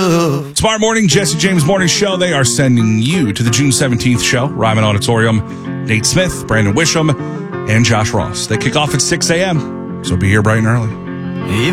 love. Tomorrow morning, Jesse James Morning Show. They are sending you to the June 17th show. Ryman Auditorium. Nate Smith, Brandon Wisham, and Josh Ross. They kick off at 6 a.m., so be here bright and early.